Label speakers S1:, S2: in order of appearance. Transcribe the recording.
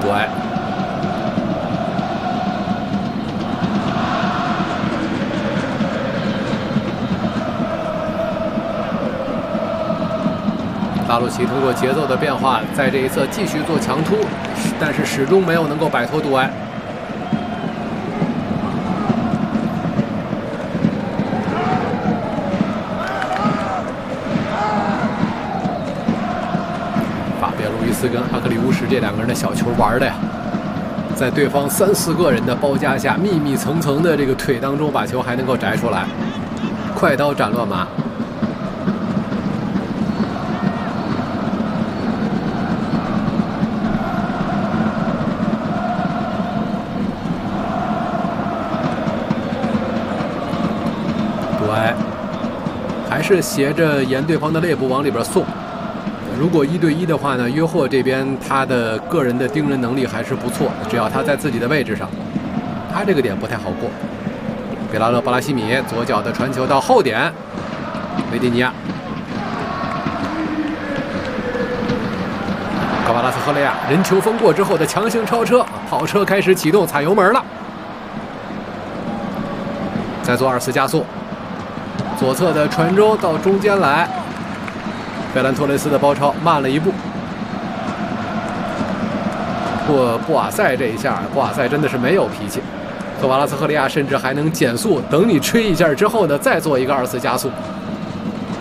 S1: 阻碍。拉鲁奇通过节奏的变化，在这一侧继续做强突，但是始终没有能够摆脱杜埃。法比奥·路易斯跟阿克里乌什这两个人的小球玩的呀，在对方3、4个人的包夹下，密密层层的这个腿当中，把球还能够摘出来，快刀斩乱麻。还是斜着沿对方的肋部往里边送。如果1对1的话呢，约霍这边他的个人的盯人能力还是不错，只要他在自己的位置上，他这个点不太好过。贝拉勒·巴拉西米左脚的传球到后点，维蒂尼亚，高瓦拉斯赫雷亚人球封过之后的强行超车，跑车开始启动，踩油门了，再做2次加速。左侧的传中到中间来，费兰托雷斯的包抄慢了一步。布瓦塞这一下，布瓦塞真的是没有脾气。科瓦拉斯赫利亚甚至还能减速，等你吹一下之后呢，再做一个2次加速。